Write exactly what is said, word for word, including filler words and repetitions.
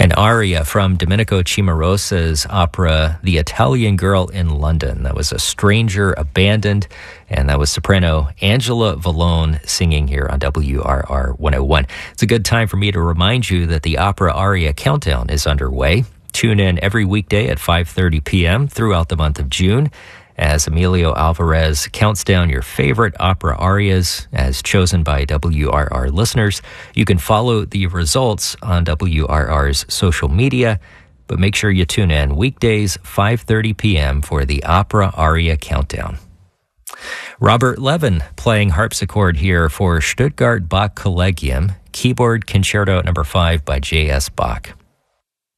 An aria from Domenico Cimarosa's opera, The Italian Girl in London. That was A Stranger Abandoned, and that was soprano Angela Vallone singing here on W R R one oh one. It's a good time for me to remind you that the Opera Aria Countdown is underway. Tune in every weekday at five thirty p.m. throughout the month of June as Emilio Alvarez counts down your favorite opera arias as chosen by W R R listeners. You can follow the results on W R R's social media, but make sure you tune in weekdays, five thirty p.m. for the Opera Aria Countdown. Robert Levin playing harpsichord here for Stuttgart Bach Collegium, keyboard concerto number five by J S. Bach.